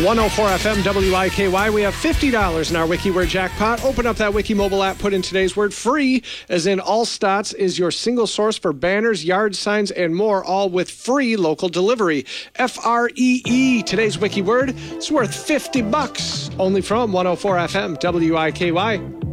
104 FM WIKY. We have $50 in our Wiki Word jackpot. Open up that Wiki mobile app, put in today's word free, as in Allstats is your single source for banners, yard signs, and more, all with free local delivery. FREE. Today's Wiki Word is worth $50. Only from 104 FM WIKY.